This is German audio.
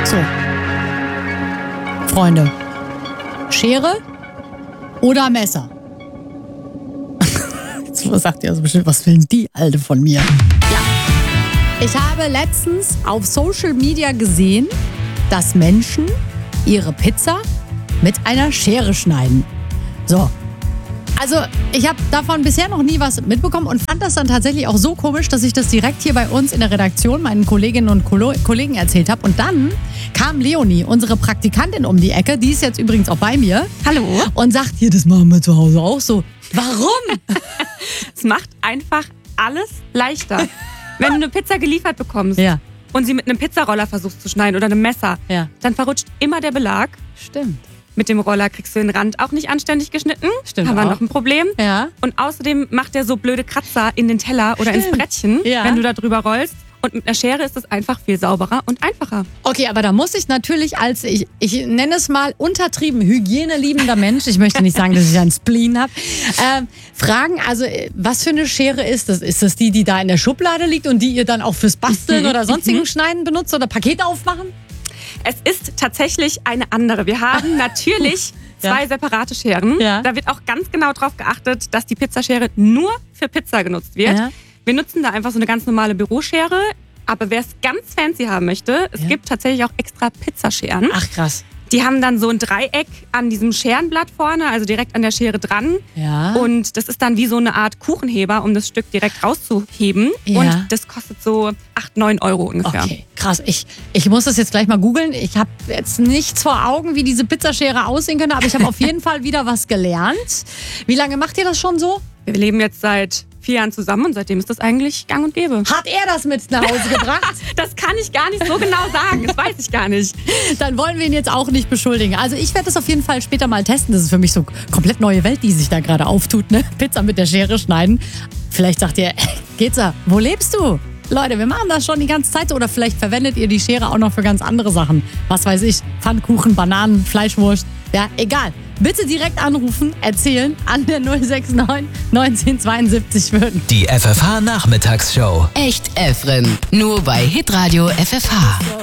So. Freunde. Schere oder Messer? Jetzt sagt ihr also bestimmt, was will denn die Alte von mir? Ja. Ich habe letztens auf Social Media gesehen, dass Menschen ihre Pizza mit einer Schere schneiden. So. Also, ich habe davon bisher noch nie was mitbekommen und fand das dann tatsächlich auch so komisch, dass ich das direkt hier bei uns in der Redaktion meinen Kolleginnen und Kollegen erzählt habe. Und dann kam Leonie, unsere Praktikantin, um die Ecke. Die ist jetzt übrigens auch bei mir. Hallo. Und sagt, hier, das machen wir zu Hause auch so. Warum? Es macht einfach alles leichter. Wenn du eine Pizza geliefert bekommst und sie mit einem Pizzaroller versuchst zu schneiden oder einem Messer, dann verrutscht immer der Belag. Stimmt. Mit dem Roller kriegst du den Rand auch nicht anständig geschnitten. Stimmt. Haben wir auch noch ein Problem. Ja. Und außerdem macht der so blöde Kratzer in den Teller oder ins Brettchen, wenn du da drüber rollst. Und mit einer Schere ist es einfach viel sauberer und einfacher. Okay, aber da muss ich natürlich als, ich nenne es mal untertrieben, hygieneliebender Mensch, ich möchte nicht sagen, dass ich einen Spleen habe, fragen, also was für eine Schere ist das? Ist das die da in der Schublade liegt und die ihr dann auch fürs Basteln oder sonstigen Schneiden benutzt oder Pakete aufmachen? Es ist tatsächlich eine andere. Wir haben natürlich 2 separate Scheren. Ja. Da wird auch ganz genau darauf geachtet, dass die Pizzaschere nur für Pizza genutzt wird. Ja. Wir nutzen da einfach so eine ganz normale Büroschere. Aber wer es ganz fancy haben möchte, es gibt tatsächlich auch extra Pizzascheren. Ach krass. Die haben dann so ein Dreieck an diesem Scherenblatt vorne, also direkt an der Schere dran. Ja. Und das ist dann wie so eine Art Kuchenheber, um das Stück direkt rauszuheben. Ja. Und das kostet so 8-9 Euro ungefähr. Okay, krass. Ich muss das jetzt gleich mal googeln. Ich habe jetzt nichts vor Augen, wie diese Pizzaschere aussehen könnte, aber ich habe auf jeden Fall wieder was gelernt. Wie lange macht ihr das schon so? Wir leben jetzt seit 4 Jahren zusammen und seitdem ist das eigentlich gang und gäbe. Hat er das mit nach Hause gebracht? Das kann ich gar nicht so genau sagen, das weiß ich gar nicht. Dann wollen wir ihn jetzt auch nicht beschuldigen. Also ich werde das auf jeden Fall später mal testen. Das ist für mich so komplett neue Welt, die sich da gerade auftut. Ne? Pizza mit der Schere schneiden. Vielleicht sagt ihr, Geza, wo lebst du? Leute, wir machen das schon die ganze Zeit so. Oder vielleicht verwendet ihr die Schere auch noch für ganz andere Sachen. Was weiß ich, Pfannkuchen, Bananen, Fleischwurst. Ja, egal. Bitte direkt anrufen, erzählen an der 069 1972 würden. Die FFH Nachmittagsshow. Echt Efren. Nur bei Hitradio FFH.